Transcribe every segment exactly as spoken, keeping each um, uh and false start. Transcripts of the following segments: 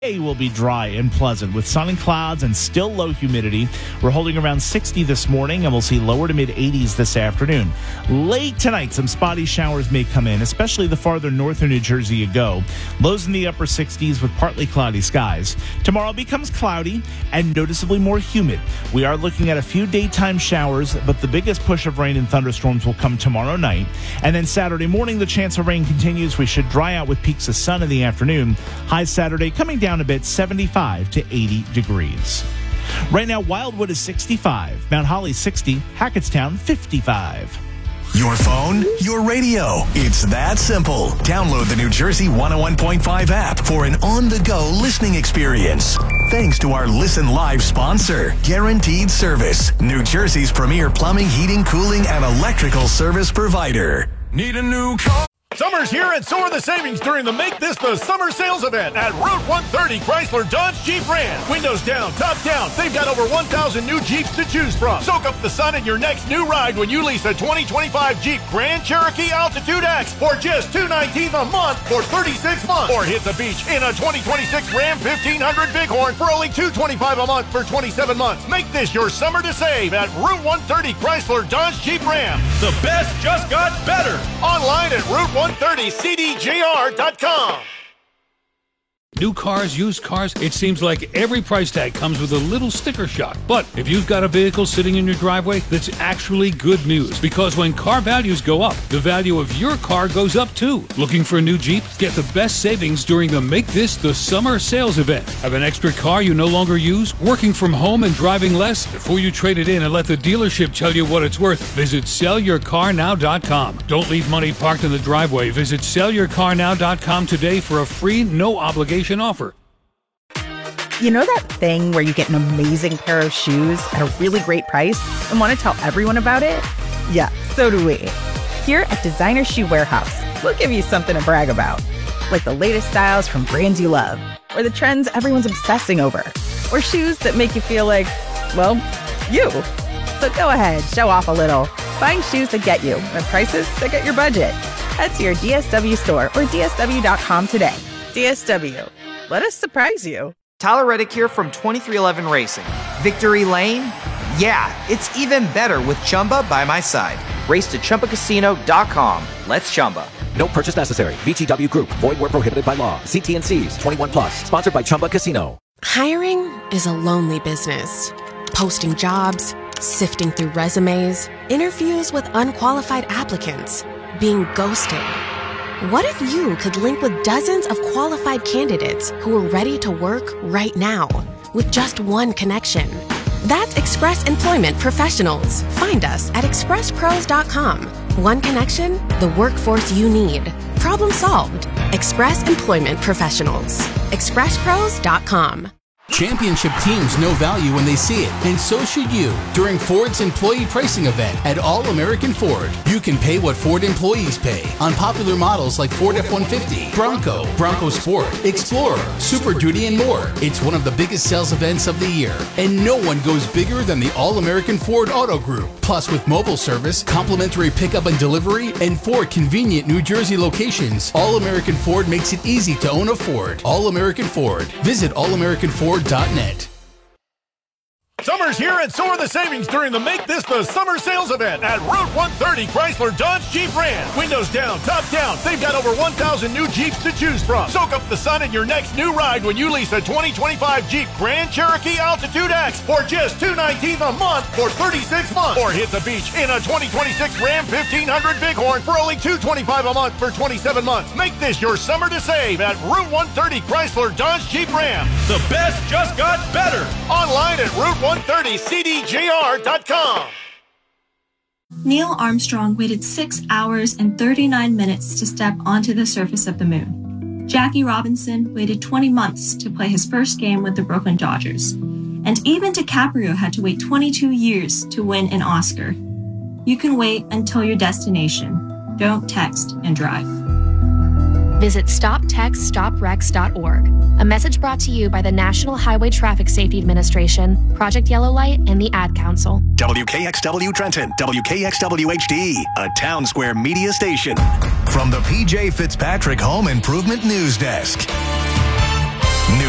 Today will be dry and pleasant with sun and clouds and still low humidity. We're holding around sixty this morning, and we'll see lower to mid eighties this afternoon. Late tonight, some spotty showers may come in, especially the farther northern New Jersey you go. Lows in the upper sixties with partly cloudy skies. Tomorrow becomes cloudy and noticeably more humid. We are looking at a few daytime showers, but the biggest push of rain and thunderstorms will come tomorrow night. And then Saturday morning, the chance of rain continues. We should dry out with peaks of sun in the afternoon. High Saturday coming down a bit, seventy-five to eighty degrees. Right now, Wildwood is sixty-five, Mount Holly sixty, Hackettstown fifty-five. Your phone, your radio. It's that simple. Download the New Jersey one oh one point five app for an on-the-go listening experience. Thanks to our Listen Live sponsor, Guaranteed Service, New Jersey's premier plumbing, heating, cooling, and electrical service provider. Need a new car? Summer's here, and so are the savings during the Make This the Summer sales event at Route one thirty Chrysler Dodge Jeep Ram. Windows down, top down. They've got over one thousand new Jeeps to choose from. Soak up the sun in your next new ride when you lease a twenty twenty-five Jeep Grand Cherokee Altitude X for just two hundred nineteen dollars a month for thirty-six months. Or hit the beach in a twenty twenty-six Ram fifteen hundred Bighorn for only two hundred twenty-five dollars a month for twenty-seven months. Make this your summer to save at Route one thirty Chrysler Dodge Jeep Ram. The best just got better. Online at Route one thirty C D J R dot com. New cars, used cars, it seems like every price tag comes with a little sticker shock. But if you've got a vehicle sitting in your driveway, that's actually good news. Because when car values go up, the value of your car goes up too. Looking for a new Jeep? Get the best savings during the Make This the Summer sales event. Have an extra car you no longer use? Working from home and driving less? Before you trade it in and let the dealership tell you what it's worth, visit sell your car now dot com. Don't leave money parked in the driveway. Visit sell your car now dot com today for a free, no obligation offer. You know that thing where you get an amazing pair of shoes at a really great price and want to tell everyone about it? Yeah, so do we. Here at Designer Shoe Warehouse, we'll give you something to brag about, like the latest styles from brands you love, or the trends everyone's obsessing over, or shoes that make you feel like, well, you. So go ahead, show off a little. Find shoes that get you at prices that get your budget. Head to your D S W store or D S W dot com today. D S W. Let us surprise you. Tyler Reddick here from twenty-three eleven Racing. Victory Lane? Yeah, it's even better with Chumba by my side. Race to Chumba Casino dot com. Let's Chumba. No purchase necessary. V G W Group. Void where prohibited by law. See T and C's. twenty-one plus. Sponsored by Chumba Casino. Hiring is a lonely business. Posting jobs, sifting through resumes, interviews with unqualified applicants, being ghosted. What if you could link with dozens of qualified candidates who are ready to work right now with just one connection? That's Express Employment Professionals. Find us at express pros dot com. One connection, the workforce you need. Problem solved. Express Employment Professionals. express pros dot com. Championship teams know value when they see it, and so should you. During Ford's employee pricing event at All American Ford, you can pay what Ford employees pay on popular models like Ford F one fifty, Bronco, Bronco Sport, Explorer, Super Duty, and more. It's one of the biggest sales events of the year, and no one goes bigger than the All American Ford Auto Group. Plus, with mobile service, complimentary pickup and delivery, and four convenient New Jersey locations, All American Ford makes it easy to own a Ford. All American Ford. Visit all american ford dot net. Summer's here, and so are the savings during the Make This the Summer sales event at Route one thirty Chrysler Dodge Jeep Ram. Windows down, top down. They've got over one thousand new Jeeps to choose from. Soak up the sun in your next new ride when you lease a twenty twenty-five Jeep Grand Cherokee Altitude X for just two hundred nineteen dollars a month for thirty-six months. Or hit the beach in a twenty twenty-six Ram fifteen hundred Bighorn for only two hundred twenty-five dollars a month for twenty-seven months. Make this your summer to save at Route one thirty Chrysler Dodge Jeep Ram. The best just got better. Online at Route one thirty C D J R dot com. Neil Armstrong waited six hours and thirty-nine minutes to step onto the surface of the moon. Jackie Robinson waited twenty months to play his first game with the Brooklyn Dodgers. And even DiCaprio had to wait twenty-two years to win an Oscar. You can wait until your destination. Don't text and drive. Visit stop text stop wrecks dot org. A message brought to you by the National Highway Traffic Safety Administration, Project Yellow Light, and the Ad Council. W K X W Trenton, W K X W H D, a Town Square media station. From the P J Fitzpatrick Home Improvement News Desk. New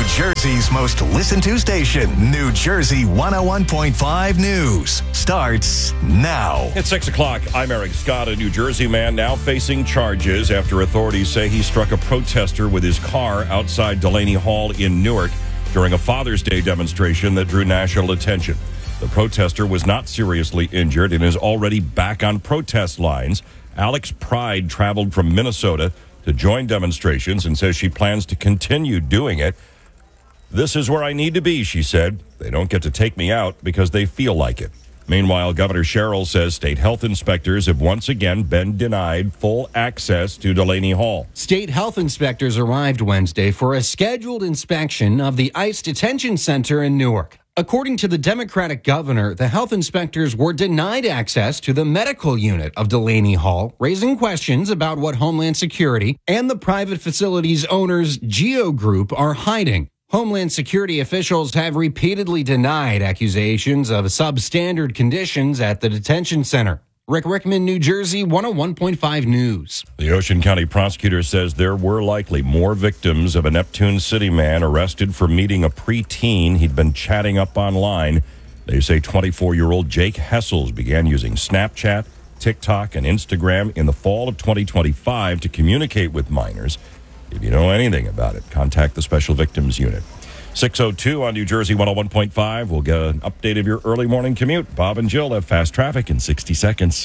New Jersey's most listened to station, New Jersey one oh one point five News, starts now. It's six o'clock. I'm Eric Scott. A New Jersey man now facing charges after authorities say he struck a protester with his car outside Delaney Hall in Newark during a Father's Day demonstration that drew national attention. The protester was not seriously injured and is already back on protest lines. Alex Pride traveled from Minnesota to join demonstrations and says she plans to continue doing it. This is where I need to be, she said. They don't get to take me out because they feel like it. Meanwhile, Governor Sherrill says state health inspectors have once again been denied full access to Delaney Hall. State health inspectors arrived Wednesday for a scheduled inspection of the ICE detention center in Newark. According to the Democratic governor, the health inspectors were denied access to the medical unit of Delaney Hall, raising questions about what Homeland Security and the private facility's owners, Geo Group, are hiding. Homeland Security officials have repeatedly denied accusations of substandard conditions at the detention center. Rick Rickman, New Jersey, one oh one point five News. The Ocean County prosecutor says there were likely more victims of a Neptune City man arrested for meeting a preteen he'd been chatting up online. They say twenty-four-year-old Jake Hessels began using Snapchat, TikTok, and Instagram in the fall of twenty twenty-five to communicate with minors. If you know anything about it, contact the Special Victims Unit. six oh two on New Jersey one oh one point five. We'll get an update of your early morning commute. Bob and Jill have fast traffic in sixty seconds.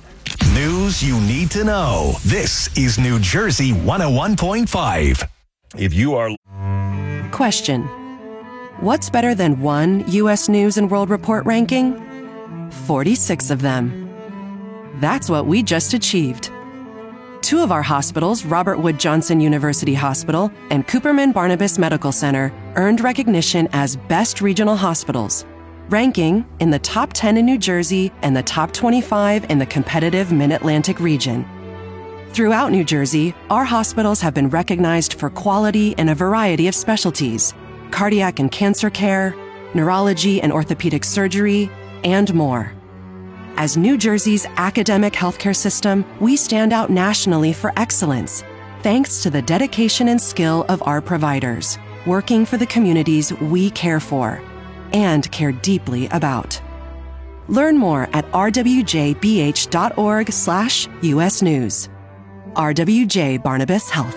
News you need to know. This is New Jersey one oh one point five. If you are... Question. What's better than one U S News and World Report ranking? forty-six of them. That's what we just achieved. Two of our hospitals, Robert Wood Johnson University Hospital and Cooperman Barnabas Medical Center, earned recognition as Best Regional Hospitals, ranking in the top ten in New Jersey and the top twenty-five in the competitive Mid-Atlantic region. Throughout New Jersey, our hospitals have been recognized for quality in a variety of specialties: cardiac and cancer care, neurology and orthopedic surgery, and more. As New Jersey's academic healthcare system, we stand out nationally for excellence, thanks to the dedication and skill of our providers, working for the communities we care for and care deeply about. Learn more at r w j b h dot org slash U S News. R W J Barnabas Health.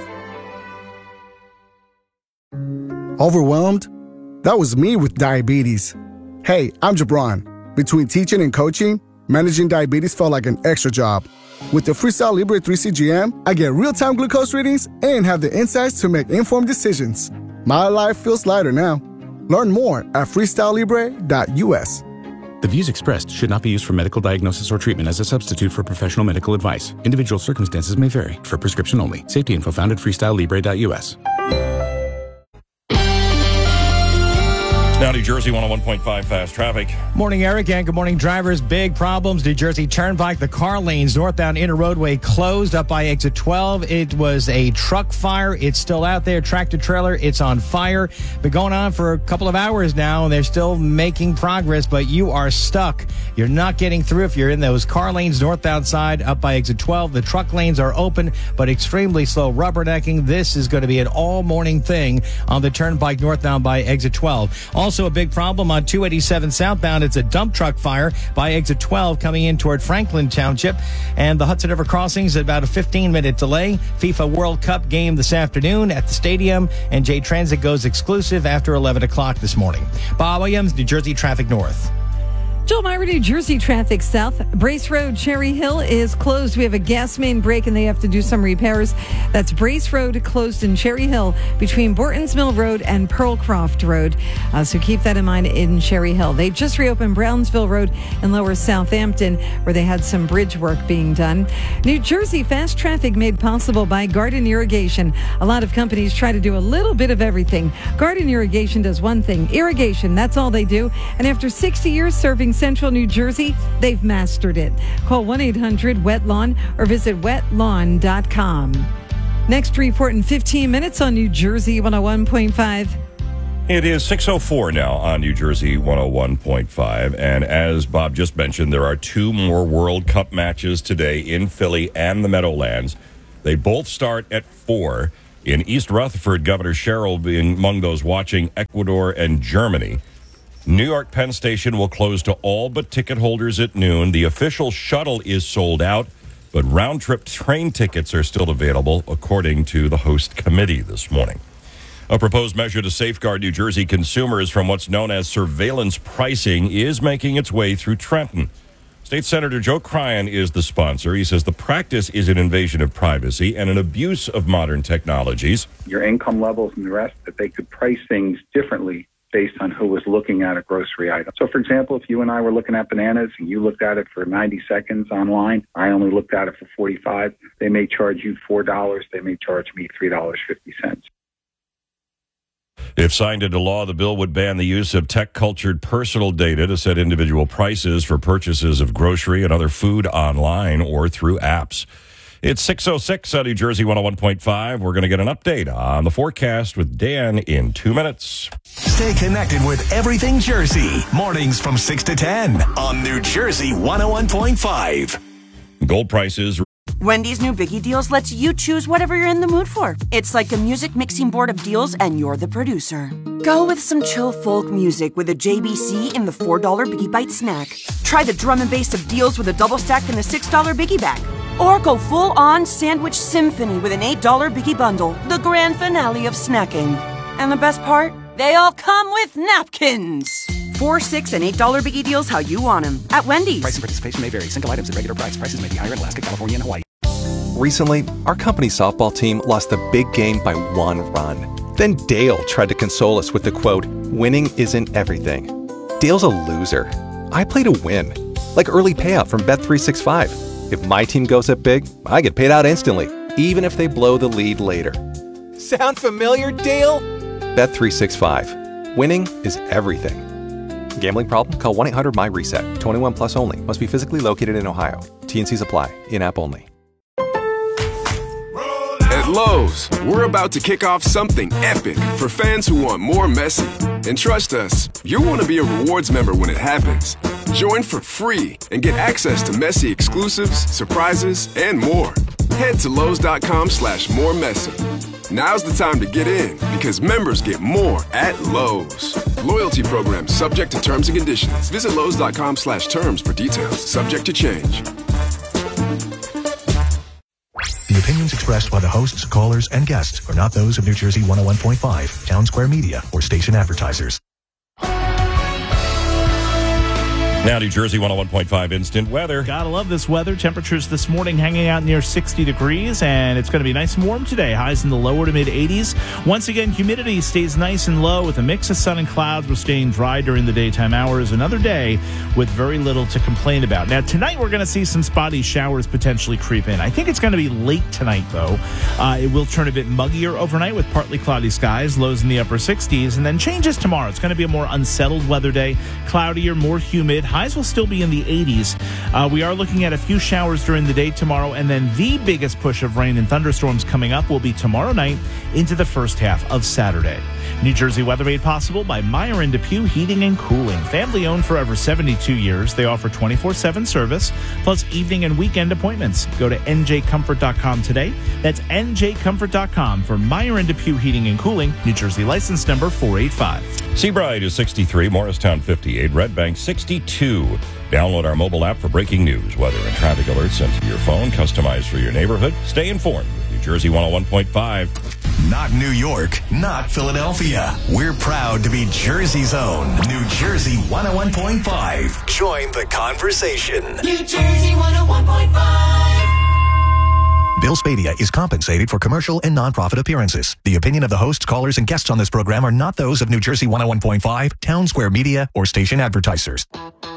Overwhelmed? That was me with diabetes. Hey, I'm Jabron. Between teaching and coaching, managing diabetes felt like an extra job. With the Freestyle Libre three C G M, I get real-time glucose readings and have the insights to make informed decisions. My life feels lighter now. Learn more at freestyle libre dot u s. The views expressed should not be used for medical diagnosis or treatment as a substitute for professional medical advice. Individual circumstances may vary. For prescription only. Safety info found at freestyle libre dot u s. Now, New Jersey one oh one point five fast traffic. Morning, Eric, and good morning, drivers. Big problems. New Jersey Turnpike, the car lanes northbound inner roadway closed up by exit twelve. It was a truck fire. It's still out there. Tractor trailer, it's on fire. Been going on for a couple of hours now, and they're still making progress, but you are stuck. You're not getting through if you're in those car lanes northbound side up by exit twelve. The truck lanes are open, but extremely slow rubbernecking. This is going to be an all-morning thing on the Turnpike northbound by exit twelve. Also a big problem on two eighty-seven southbound. It's a dump truck fire by exit twelve coming in toward Franklin Township. And the Hudson River Crossings, about a fifteen-minute delay. FIFA World Cup game this afternoon at the stadium. And J Transit goes exclusive after eleven o'clock this morning. Bob Williams, New Jersey Traffic North. Joel Myra, New Jersey traffic south. Brace Road, Cherry Hill is closed. We have a gas main break and they have to do some repairs. That's Brace Road closed in Cherry Hill between Bortons Mill Road and Pearlcroft Road. Uh, so keep that in mind in Cherry Hill. They just reopened Brownsville Road in Lower Southampton where they had some bridge work being done. New Jersey fast traffic made possible by Garden Irrigation. A lot of companies try to do a little bit of everything. Garden Irrigation does one thing. Irrigation, that's all they do. And after sixty years serving Central New Jersey, they've mastered it. Call one eight hundred wet lawn or visit wet lawn dot com. Next report in fifteen minutes on New Jersey one oh one point five. It is six oh four now on New Jersey one oh one point five. And as Bob just mentioned, there are two more World Cup matches today in Philly and the Meadowlands. They both start at four. In East Rutherford, Governor Sherrill being among those watching Ecuador and Germany. New York Penn Station will close to all but ticket holders at noon. The official shuttle is sold out, but round-trip train tickets are still available, according to the host committee this morning. A proposed measure to safeguard New Jersey consumers from what's known as surveillance pricing is making its way through Trenton. State Senator Joe Cryan is the sponsor. He says the practice is an invasion of privacy and an abuse of modern technologies. Your income levels and the rest, that they could price things differently based on who was looking at a grocery item. So, for example, if you and I were looking at bananas and you looked at it for ninety seconds online, I only looked at it for forty-five, they may charge you four dollars. They may charge me three dollars and fifty cents. If signed into law, the bill would ban the use of tech-cultured personal data to set individual prices for purchases of grocery and other food online or through apps. It's six oh six on New Jersey one oh one point five. We're going to get an update on the forecast with Dan in two minutes. Stay connected with Everything Jersey. Mornings from six to ten on New Jersey one oh one point five. Gold prices. Wendy's new Biggie Deals lets you choose whatever you're in the mood for. It's like a music mixing board of deals, and you're the producer. Go with some chill folk music with a J B C in the four dollar Biggie Bite snack. Try the drum and bass of deals with a double stack in the six dollar Biggie Bag. Or go full-on sandwich symphony with an eight dollar Biggie Bundle, the grand finale of snacking. And the best part? They all come with napkins. Four, six, and eight dollar Biggie Deals how you want them at Wendy's. Price and participation may vary. Single items at regular price. Prices may be higher in Alaska, California, and Hawaii. Recently, our company softball team lost the big game by one run. Then Dale tried to console us with the quote, "Winning isn't everything." Dale's a loser. I play to win. Like early payout from Bet three sixty-five. If my team goes up big, I get paid out instantly, even if they blow the lead later. Sound familiar, Dale? Bet three sixty-five. Winning is everything. Gambling problem? Call one eight hundred M Y reset. twenty-one plus only. Must be physically located in Ohio. T N Cs apply. In-app only. At Lowe's, we're about to kick off something epic for fans who want more Messi. And trust us, you'll want to be a rewards member when it happens. Join for free and get access to Messi exclusives, surprises, and more. Head to Lowe's.com slash more Messi. Now's the time to get in because members get more at Lowe's. Loyalty program subject to terms and conditions. Visit Lowe's.com slash terms for details. Subject to change. The opinions expressed by the hosts, callers, and guests are not those of New Jersey one oh one point five, Town Square Media, or station advertisers. Now, New Jersey one oh one point five instant weather. Gotta love this weather. Temperatures this morning hanging out near sixty degrees, and it's going to be nice and warm today. Highs in the lower to mid eighties. Once again, humidity stays nice and low with a mix of sun and clouds. We're staying dry during the daytime hours. Another day with very little to complain about. Now, tonight we're going to see some spotty showers potentially creep in. I think it's going to be late tonight, though. Uh, it will turn a bit muggier overnight with partly cloudy skies, lows in the upper sixties, and then changes tomorrow. It's going to be a more unsettled weather day, cloudier, more humid. Highs will still be in the eighties. Uh, we are looking at a few showers during the day tomorrow, and then the biggest push of rain and thunderstorms coming up will be tomorrow night into the first half of Saturday. New Jersey weather made possible by Meyer and Depew Heating and Cooling. Family owned for over seventy-two years. They offer twenty-four seven service plus evening and weekend appointments. Go to N J comfort dot com today. That's N J comfort dot com for Meyer and Depew Heating and Cooling. New Jersey license number four eight five. Seabright is sixty-three, Morristown fifty-eight, Red Bank sixty-two. Download our mobile app for breaking news, weather, and traffic alerts sent to your phone, customized for your neighborhood. Stay informed with New Jersey one oh one point five. Not New York, not Philadelphia. We're proud to be Jersey's own New Jersey one oh one point five. Join the conversation. New Jersey one oh one point five. Bill Spadea is compensated for commercial and nonprofit appearances. The opinion of the hosts, callers, and guests on this program are not those of New Jersey one oh one point five, Town Square Media, or station advertisers.